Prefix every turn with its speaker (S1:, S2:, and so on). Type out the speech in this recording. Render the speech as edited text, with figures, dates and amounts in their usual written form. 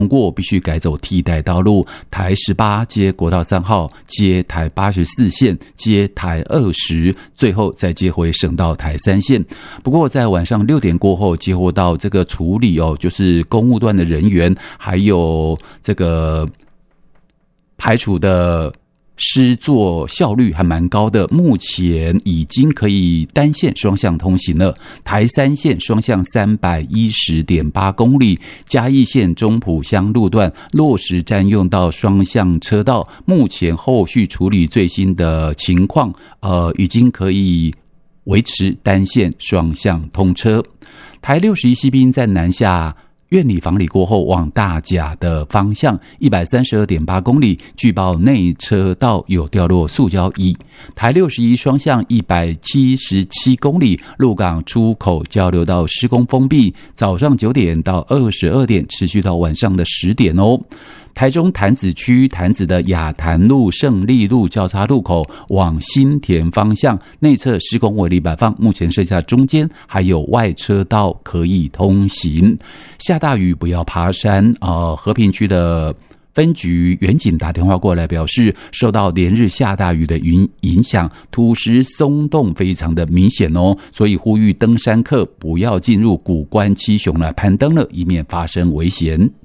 S1: 通过必须改走替代道路，台18接国道3号，接台84线，接台20，最后再接回省道台3线。不过在晚上6点过后，接获到这个处理就是公务段的人员，还有这个排除的施作效率还蛮高的，目前已经可以单线双向通行了。台3线双向310.8公里，嘉义县中埔乡路段落实占用到双向车道，目前后续处理最新的情况，已经可以维持单线双向通车。台61西滨在南下院里房里过后，往大甲的方向 132.8 公里，据报内车道有掉落塑胶衣。台61双向177公里，鹿港出口交流道施工封闭，早上9点到22点，持续到晚上的10点哦。台中潭子区潭子的雅潭路、胜利路交叉路口往新田方向内侧施工围篱摆放，目前剩下中间还有外车道可以通行。下大雨不要爬山和平区的分局员警打电话过来表示，受到连日下大雨的影响，土石松动非常的明显哦，所以呼吁登山客不要进入古关七雄来攀登了，以免发生危险。